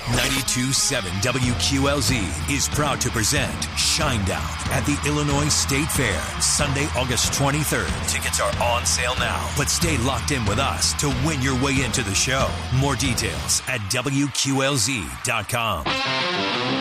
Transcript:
92.7 WQLZ is proud to present Shinedown at the Illinois State Fair, Sunday, August 23rd. Tickets are on sale now, but stay locked in with us to win your way into the show. More details at WQLZ.com.